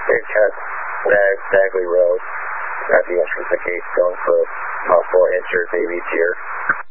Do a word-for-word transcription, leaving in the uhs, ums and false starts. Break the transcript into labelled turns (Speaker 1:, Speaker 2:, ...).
Speaker 1: Big Cat, Bag, Bagley Road, at the entrance of the gate, going for possible insert baby tier.